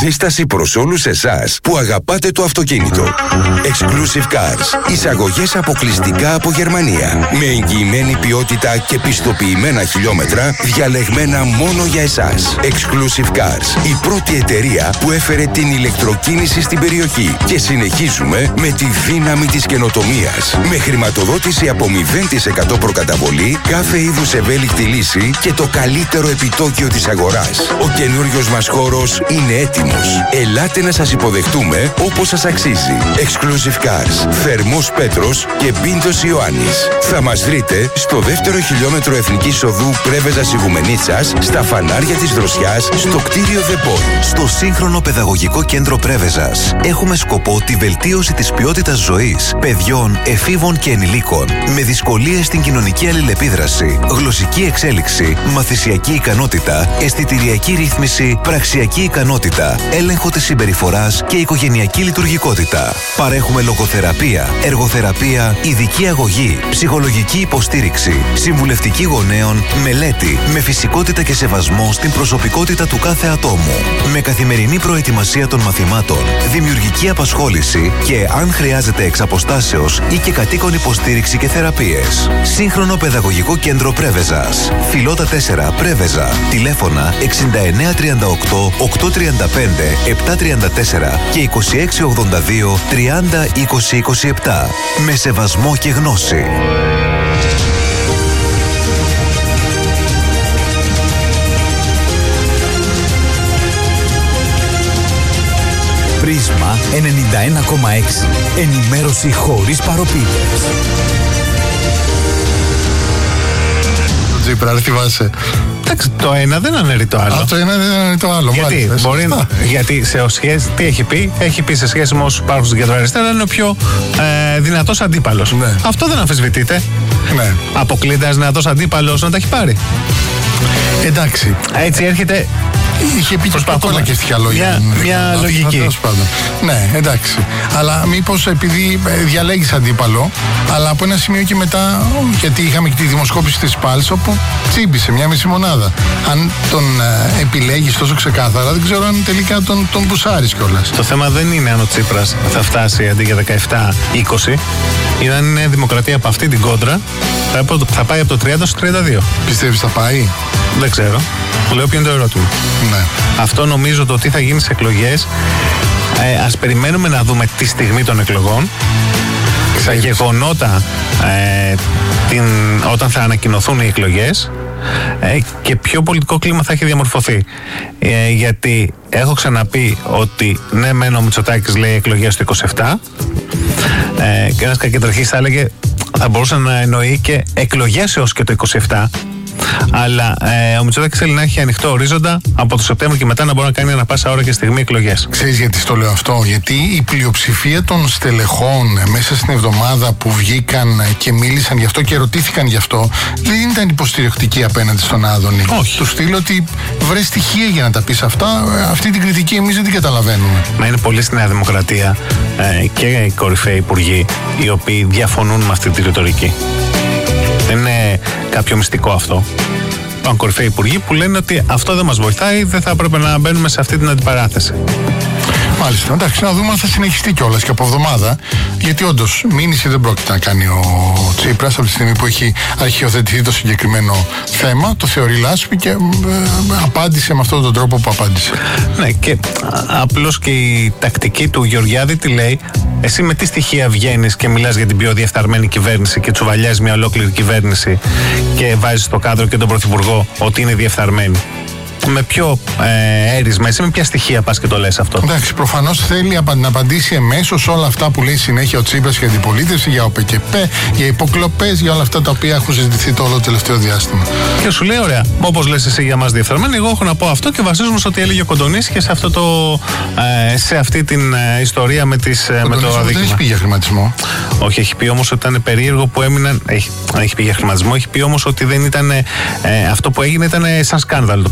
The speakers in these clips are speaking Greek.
Σύσταση προς όλους εσάς που αγαπάτε το αυτοκίνητο. Exclusive Cars. Εισαγωγές αποκλειστικά από Γερμανία. Με εγγυημένη ποιότητα και πιστοποιημένα χιλιόμετρα διαλεγμένα μόνο για εσάς. Exclusive Cars. Η πρώτη εταιρεία που έφερε την ηλεκτροκίνηση στην περιοχή. Και συνεχίζουμε με τη δύναμη της καινοτομίας. Με χρηματοδότηση από 0% προκαταβολή, κάθε είδους ευέλικτη λύση και το καλύτερο επιτόκιο της αγοράς. Ο καινούριος μας χώρος είναι έτοιμος. Ελάτε να σας υποδεχτούμε όπως σας αξίζει. Exclusive Cars. Θερμός Πέτρος και Πίντος Ιωάννης. Θα μας βρείτε στο δεύτερο χιλιόμετρο Εθνικής Οδού Πρέβεζας Ιγουμενίτσας, στα φανάρια της Δροσιάς, στο κτίριο The Point. Στο σύγχρονο παιδαγωγικό κέντρο Πρέβεζας έχουμε σκοπό τη βελτίωση της ποιότητας ζωής παιδιών, εφήβων και ενηλίκων με δυσκολίες στην κοινωνική αλληλεπίδραση, γλωσσική εξέλιξη, μαθησιακή ικανότητα, αισθητηριακή ρύθμιση, πραξιακή ικανότητα, έλεγχο της συμπεριφοράς και οικογενειακή λειτουργικότητα. Παρέχουμε λογοθεραπεία, εργοθεραπεία, ειδική αγωγή, ψυχολογική υποστήριξη, συμβουλευτική γονέων, μελέτη, με φυσικότητα και σεβασμό στην προσωπικότητα του κάθε ατόμου. Με καθημερινή προετοιμασία των μαθημάτων, δημιουργική απασχόληση και, αν χρειάζεται εξ αποστάσεως ή και κατοίκον υποστήριξη και θεραπείες. Σύγχρονο παιδαγωγικό κέντρο Πρέβεζας. Φιλότα 4 Πρέβεζα. Τηλέφωνα 6938 835 734 και 2682 30 20 27. Με σεβασμό και γνώση. Πρίσμα 91,6. Ενημέρωση χωρίς παροπίδες. Τζίπρα, τι βάζε. Εντάξει, το ένα δεν αναιρεί το άλλο. Το ένα δεν αναιρεί το άλλο. Γιατί, γιατί σε σχέση, τι έχει πει, σε σχέση με όσους υπάρχουν στην κεντροαριστερά, είναι ο πιο δυνατός αντίπαλος. Ναι. Αυτό δεν αμφισβητείται. Ναι. Αποκλείται ένας δυνατός αντίπαλος να τα έχει πάρει. Εντάξει. Έτσι έρχεται. Είχε πει και στοιχεία λόγια. Μια λογική. Ναι, εντάξει. Αλλά μήπως επειδή διαλέγεις αντίπαλο, αλλά από ένα σημείο και μετά, γιατί είχαμε και τη δημοσκόπηση της Πάλς, όπου τσίμπησε μια μισή μονάδα. Αν τον επιλέγεις τόσο ξεκάθαρα, δεν ξέρω αν τελικά τον μπουσάρεις κιόλας. Το θέμα δεν είναι αν ο Τσίπρας θα φτάσει αντί για 17-20, είναι αν η Νέα Δημοκρατία από αυτή την κόντρα θα πάει από το 30 στο 32. Πιστεύεις θα πάει? Δεν ξέρω. Λέω ποιο είναι το ερώτημα. Ναι. Αυτό νομίζω το τι θα γίνει στις εκλογές. Ας περιμένουμε να δούμε τη στιγμή των εκλογών. Τα γεγονότα όταν θα ανακοινωθούν οι εκλογές και ποιο πολιτικό κλίμα θα έχει διαμορφωθεί. Γιατί έχω ξαναπεί ότι ναι, μεν ο Μητσοτάκης λέει εκλογές το 27 και ένας κακεντρεχής θα έλεγε, θα μπορούσε να εννοεί και εκλογές έως και το 27. Αλλά ο Μητσοτάκης θέλει να έχει ανοιχτό ορίζοντα από το Σεπτέμβριο και μετά να μπορεί να κάνει ανα πάσα ώρα και στιγμή εκλογές. Ξέρεις γιατί στο λέω αυτό? Γιατί η πλειοψηφία των στελεχών μέσα στην εβδομάδα που βγήκαν και μίλησαν γι' αυτό και ρωτήθηκαν γι' αυτό, δεν ήταν υποστηρικτική απέναντι στον Άδωνη. Όχι. Του στείλω ότι βρες στοιχεία για να τα πεις αυτά. Αυτή την κριτική εμείς δεν την καταλαβαίνουμε. Μα είναι πολλοί στη Νέα Δημοκρατία και οι κορυφαίοι υπουργοί οι οποίοι διαφωνούν με αυτή τη ρητορική. Δεν είναι κάποιο μυστικό αυτό. Υπάρχουν κορυφαίοι υπουργοί που λένε ότι αυτό δεν μας βοηθάει, δεν θα έπρεπε να μπαίνουμε σε αυτή την αντιπαράθεση. Μάλιστα. Εντάξει, να δούμε αν θα συνεχιστεί κιόλας και από εβδομάδα. Γιατί όντως μήνυση δεν πρόκειται να κάνει ο Τσίπρας από τη στιγμή που έχει αρχιοθετηθεί το συγκεκριμένο θέμα. Το θεωρεί λάσπη και απάντησε με αυτόν τον τρόπο που απάντησε. Ναι, και απλώς και η τακτική του Γεωργιάδη τι λέει? Εσύ με τι στοιχεία βγαίνεις και μιλάς για την πιο διεφθαρμένη κυβέρνηση και τσουβαλιάζεις μια ολόκληρη κυβέρνηση και βάζεις στο κάδρο και τον Πρωθυπουργό ότι είναι διεφθαρμένη? Με ποιο έρισμα, εσύ με ποια στοιχεία πας και το λες αυτό? Εντάξει, προφανώς θέλει να απαντήσει εμέσως όλα αυτά που λέει συνέχεια ο Τσίπρας για αντιπολίτευση, για ΟΠΕΚΕΠΕ, για υποκλοπές, για όλα αυτά τα οποία έχουν συζητηθεί το όλο τελευταίο διάστημα. Και σου λέει, ωραία, όπως λες εσύ για μας διεφθαρμένοι, εγώ έχω να πω αυτό και βασίζομαι στο ότι έλεγε ο Κοντονής και σε αυτή την ιστορία με το αδίκημα. Δεν έχει πει για χρηματισμό. Όχι, έχει πει όμως ότι ήταν περίεργο που έμειναν. Έχει πει για χρηματισμό, έχει πει όμως ότι δεν ήταν. Αυτό που έγινε ήταν σαν σκάνδαλο, το περιέγραψε.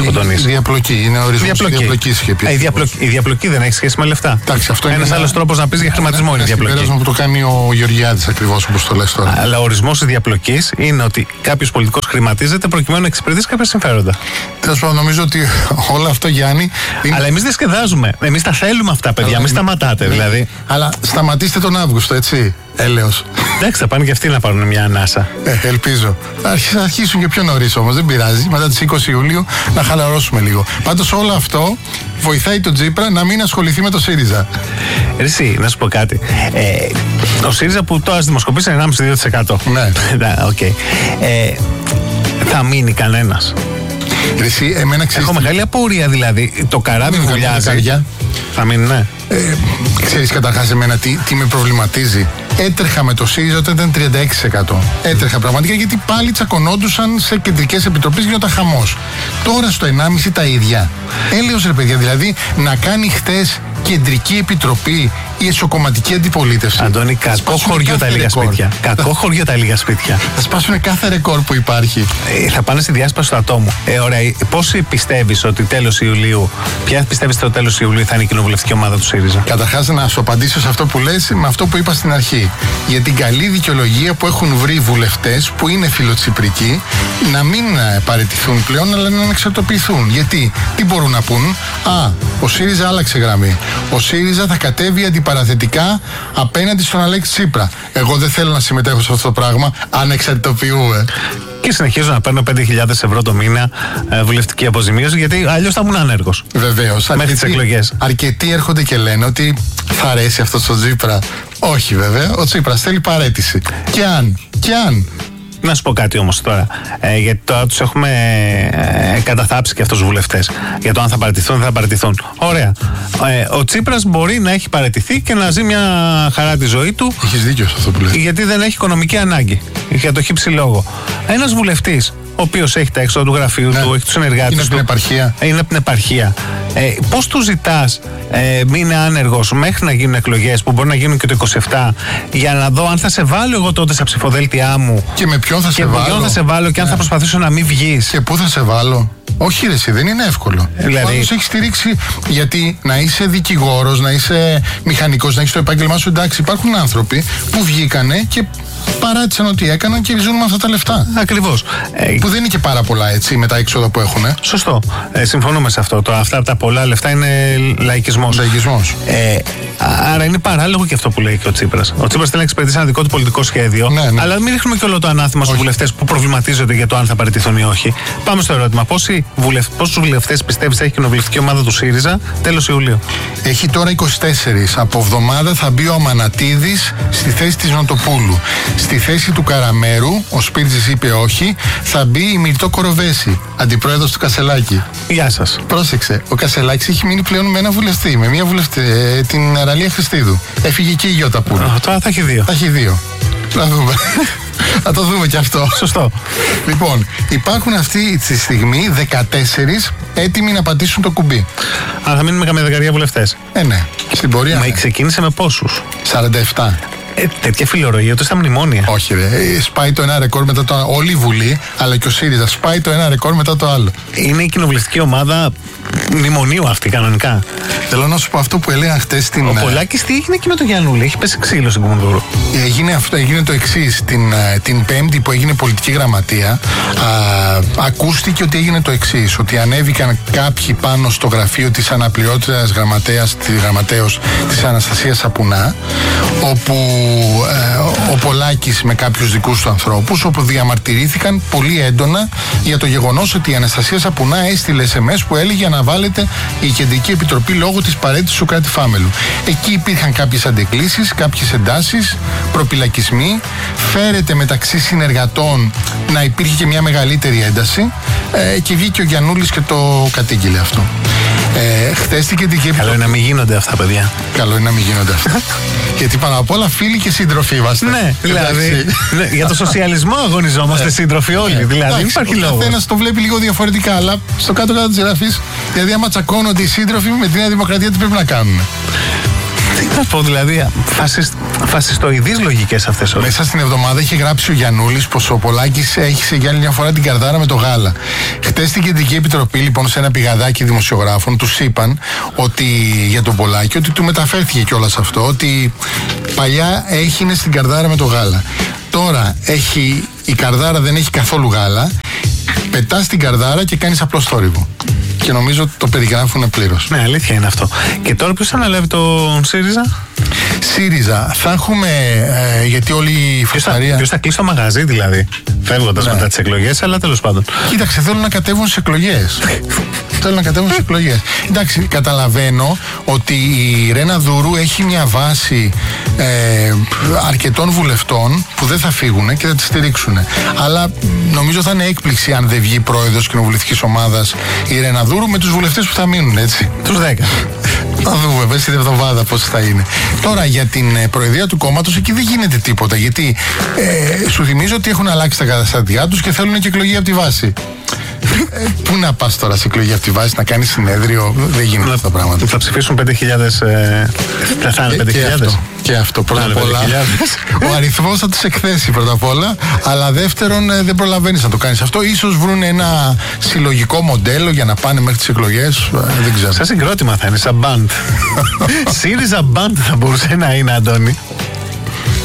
έχω τονίσει. Διαπλοκή, είναι ορισμός διαπλοκής. Η διαπλοκή δεν έχει σχέση με λεφτά. Ένας άλλος τρόπος να πεις για χρηματισμό είναι η διαπλοκή. Είναι ένα που το κάνει ο Γεωργιάδης ακριβώς όπως το λες τώρα. Αλλά ο ορισμός της διαπλοκής είναι ότι κάποιος πολιτικός χρηματίζεται προκειμένου να εξυπηρετήσει κάποια συμφέροντα. Τέλος πάντων, νομίζω ότι όλο αυτό, Γιάννη. Αλλά εμείς δεν σκεδάζουμε. Εμείς τα θέλουμε αυτά, παιδιά. Μην σταματάτε, δηλαδή. Αλλά σταματήστε τον Αύγουστο, έτσι. Έλεος. Εντάξει, θα πάνε και αυτοί να πάρουν μια ανάσα. Ελπίζω. Θα αρχίσουν και πιο νωρίς όμως, δεν πειράζει. Μετά τις 20 Ιουλίου να χαλαρώσουμε λίγο. Πάντως όλο αυτό βοηθάει τον Τσίπρα να μην ασχοληθεί με το ΣΥΡΙΖΑ. Εσύ, να σου πω κάτι. Ο ΣΥΡΙΖΑ που τώρα δημοσκοπήσει είναι 1,5-2%. Ναι. Okay. Θα μείνει κανένας. Εσύ, έχω μεγάλη απορία, δηλαδή. Το καράβι βουλιάζει. Θα μείνει, ναι. Ξέρεις καταρχάς εμένα τι με προβληματίζει. Έτρεχα με το ΣΥΡΙΖΑ όταν ήταν 36%. Έτρεχα πραγματικά γιατί πάλι τσακωνόντουσαν σε κεντρικές επιτροπές, γινόταν χαμός. Τώρα στο 1,5 τα ίδια. Έλεος ρε παιδιά, δηλαδή να κάνει χτες κεντρική επιτροπή η εσωκομματική αντιπολίτευση. Αντώνη, κακό χωριό τα λίγα σπίτια. Κακό χωριό τα λίγα σπίτια. Θα σπάσουν κάθε ρεκόρ που υπάρχει. Θα πάνε στη διάσπαση του ατόμου. Ωραία. Πόσοι πιστεύεις ότι τέλος Ιουλίου, ποια πιστεύεις ότι το τέλος Ιουλίου θα είναι η κοινοβουλευτική ομάδα του ΣΥΡΙΖΑ? Καταρχάς, να σου απαντήσω σε αυτό που λες με αυτό που είπα στην αρχή. Για την καλή δικαιολογία που έχουν βρει βουλευτές που είναι φιλοτσιπρικοί να μην παραιτηθούν πλέον, αλλά να εξαρτοποιηθούν. Γιατί, τι μπορούν να πούν? Ο ΣΥΡΙΖΑ άλλαξε γραμμή. Ο ΣΥΡΙΖΑ θα κατέβει αντιπαραθετικά απέναντι στον Αλέξη Τσίπρα. Εγώ δεν θέλω να συμμετέχω σε αυτό το πράγμα. Ανεξαρτητοποιούμε. Και συνεχίζω να παίρνω 5.000 ευρώ το μήνα βουλευτική αποζημίωση, γιατί αλλιώς θα ήμουν άνεργος. Βεβαίως. Μέχρι τις εκλογές. Αρκετοί έρχονται και λένε ότι θα αρέσει αυτό στο Τσίπρα. Όχι, βέβαια. Ο Τσίπρας θέλει παραίτηση. Και αν. Να σου πω κάτι όμως τώρα. Γιατί τώρα τους έχουμε καταθάψει και αυτούς τους βουλευτές. Για το αν θα παραιτηθούν ή δεν θα παραιτηθούν. Ωραία. Ο Τσίπρας μπορεί να έχει παραιτηθεί και να ζει μια χαρά τη ζωή του. Έχεις δίκιο σε αυτό που λες. Γιατί δεν έχει οικονομική ανάγκη. Για το χύψη λόγο. Ένας βουλευτής, ο οποίος έχει τα έξοδα του γραφείου του, έχει τους συνεργάτες του. Είναι από την επαρχία. Είναι από την επαρχία. Πώς του ζητάς μην είναι άνεργος μέχρι να γίνουν εκλογές που μπορεί να γίνουν και το 27, για να δω αν θα σε βάλω εγώ τότε στα ψηφοδέλτια μου. Και με ποιον θα σε βάλω. Και αν θα προσπαθήσω να μην βγεις. Και πού θα σε βάλω. Όχι, ρε, εσύ, δεν είναι εύκολο. Δηλαδή, έχει στηρίξει. Γιατί να είσαι δικηγόρος, να είσαι μηχανικός, να έχεις το επάγγελμά σου, εντάξει, υπάρχουν άνθρωποι που βγήκανε και παράτησαν ό,τι έκαναν και ζουν με αυτά τα λεφτά. Ακριβώς. Που δεν είναι και πάρα πολλά, έτσι, με τα έξοδα που έχουν. Σωστό. Συμφωνούμε σε αυτό. Αυτά τα πολλά λεφτά είναι λαϊκισμός. Άρα είναι παράλογο και αυτό που λέει και ο Τσίπρας. Ο Τσίπρας θέλει να εξυπηρετήσει ένα δικό του πολιτικό σχέδιο. Ναι. Αλλά μην ρίχνουμε και όλο το ανάθημα στους βουλευτές που προβληματίζονται για το αν θα παραιτηθούν ή όχι. Πάμε στο ερώτημα. Πόσους βουλευτές πιστεύεις έχει η κοινοβουλευτική ομάδα του ΣΥΡΙΖΑ τέλος Ιουλίου? Έχει τώρα 24. Από εβδομάδα θα μπει ο Αμανατίδης στη θέση της Νοτοπούλου. Στη θέση του Καραμέρου, ο Σπίρτζης είπε όχι, θα μπει η Μυρτώ Κοροβέση, αντιπρόεδρος του Κασελάκη. Γεια σας. Πρόσεξε, ο Κασελάκης έχει μείνει πλέον με ένα βουλευτή, με μία βουλευτή, την Αραλία Χριστίδου. Έφυγε και η Γιώτα Πούλου. Τώρα θα έχει δύο. Θα έχει δύο. Να δούμε. Θα το δούμε κι αυτό. Σωστό. Λοιπόν, υπάρχουν αυτή τη στιγμή 14 έτοιμοι να πατήσουν το κουμπί. Αλλά θα μείνουμε καμία δεκαριά βουλευτές. Ναι. Στην πορεία. Μα ξεκίνησε με πόσους? 47. Τέτοια φιλορρογία του στα μνημόνια. Όχι, ρε. Σπάει το ένα ρεκόρ μετά το άλλο. Όλη η Βουλή, αλλά και ο ΣΥΡΙΖΑ σπάει το ένα ρεκόρ μετά το άλλο. Είναι η κοινοβουλευτική ομάδα μνημονίου αυτή, κανονικά. Θέλω να σου πω αυτό που έλεγα χτες στην. Ο Πολάκης τι έγινε και με τον Γιαννούλη? Έχει πέσει ξύλο στην Κουμουνδούρου. Έγινε το εξής. Την Πέμπτη που έγινε πολιτική γραμματεία, ακούστηκε ότι έγινε το εξής. Ότι ανέβηκαν κάποιοι πάνω στο γραφείο της αναπληρώτριας γραμματέως της Αναστασίας Σαπουνά, όπου ο Πολάκης με κάποιους δικούς του ανθρώπους, όπου διαμαρτυρήθηκαν πολύ έντονα για το γεγονός ότι η Αναστασία Σαπουνά έστειλε SMS που έλεγε να βάλετε η Κεντρική Επιτροπή λόγω της παραίτησης του Κράτη Φάμελου. Εκεί υπήρχαν κάποιες αντεκκλήσεις, κάποιες εντάσεις, προπυλακισμοί. Φέρεται μεταξύ συνεργατών να υπήρχε και μια μεγαλύτερη ένταση και βγήκε ο Γιαννούλης και το κατήγγειλε αυτό. Χθες την Κεντρική Επιτροπή. Καλό είναι να μην γίνονται αυτά, παιδιά. Καλό είναι να μην γίνονται αυτά. Γιατί πάνω απ' όλα φίλοι και σύντροφοι είμαστε. Ναι, δηλαδή. Για το σοσιαλισμό αγωνιζόμαστε σύντροφοι όλοι. Δηλαδή, υπάρχει λόγο. Ο καθένας το βλέπει λίγο διαφορετικά, αλλά στο κάτω-κάτω της γραφής, δηλαδή, άμα τσακώνονται οι σύντροφοι με τη Νέα Δημοκρατία, τι πρέπει να κάνουν. Τι να πω, δηλαδή, φασιστοειδείς λογικές αυτές όλες. Μέσα στην εβδομάδα είχε γράψει ο Γιαννούλης πως ο Πολάκης έχισε για άλλη μια φορά την καρδάρα με το γάλα. Χτες στην Κεντρική Επιτροπή, λοιπόν, σε ένα πηγαδάκι δημοσιογράφων, τους είπαν ότι για τον Πολάκη, ότι του μεταφέρθηκε κιόλας αυτό, ότι παλιά έχινε στην καρδάρα με το γάλα. Τώρα η καρδάρα δεν έχει καθόλου γάλα, πετάς την καρδάρα και κάνεις απλό θόρυβο. Και νομίζω ότι το περιγράφουν πλήρως. Ναι, αλήθεια είναι αυτό. Και τώρα ποιος αναλάβει τον ΣΥΡΙΖΑ? ΣΥΡΙΖΑ, θα έχουμε, γιατί όλη η φασαρία... Ποιος θα κλείσει το μαγαζί, δηλαδή, φεύγοντας μετά τις εκλογές, αλλά τέλος πάντων. Κοίταξε, θέλουν να κατέβουν στις εκλογές. Εντάξει, καταλαβαίνω ότι η Ρένα Δούρου έχει μια βάση αρκετών βουλευτών που δεν θα φύγουν και θα τη στηρίξουν. Αλλά νομίζω θα είναι έκπληξη αν δεν βγει πρόεδρος κοινοβουλευτικής ομάδας η Ρένα Δούρου με τους βουλευτές που θα μείνουν, έτσι. Τους 10. Θα δούμε, μέσα στην εβδομάδα πώς θα είναι. Τώρα για την προεδρία του κόμματος, εκεί δεν γίνεται τίποτα. Γιατί σου θυμίζω ότι έχουν αλλάξει τα καταστατικά τους και θέλουν και εκλογή από τη βάση. Πού να πας τώρα σε εκλογή από τη βάση, να κάνεις συνέδριο? Δεν γίνεται αυτά τα πράγματα. Θα ψηφίσουν 5.000. Θα είναι 5.000. Και αυτό πρώτα απ' όλα. Ο αριθμός θα τους εκθέσει πρώτα απ' όλα. Αλλά δεύτερον, δεν προλαβαίνεις να το κάνεις αυτό. Ίσως βρουν ένα συλλογικό μοντέλο για να πάνε μέχρι τις εκλογές. Δεν ξέρω. Σαν συγκρότημα θα είναι, σαν μπαντ. ΣΥΡΙΖΑ μπαντ θα μπορούσε να είναι, Αντώνη.